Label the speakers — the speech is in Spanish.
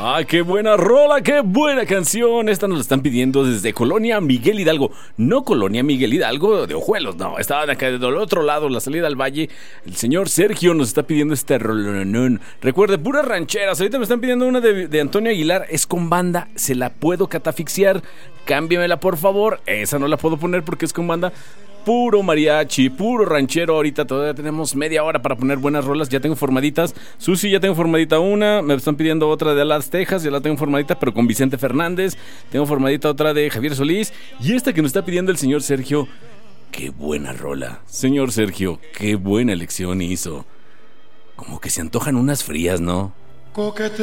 Speaker 1: ¡Ay, qué buena rola, qué buena canción! Esta nos la están pidiendo desde Colonia Miguel Hidalgo. No Colonia Miguel Hidalgo de Ojuelos, no. Estaban acá del otro lado, la salida al valle. El señor Sergio nos está pidiendo este rolonón. Recuerde, puras rancheras. Ahorita me están pidiendo una de Antonio Aguilar. Es con banda, se la puedo catafixiar. Cámbiamela, por favor. Esa no la puedo poner porque es con banda. Puro mariachi, puro ranchero. Ahorita todavía tenemos media hora para poner buenas rolas. Ya tengo formaditas. Susi, ya tengo formadita una. Me están pidiendo otra de Las Tejas. Ya la tengo formadita, pero con Vicente Fernández. Tengo formadita otra de Javier Solís. Y esta que nos está pidiendo el señor Sergio. Qué buena rola. Señor Sergio, qué buena elección hizo. Como que se antojan unas frías, ¿no?
Speaker 2: Coqueteo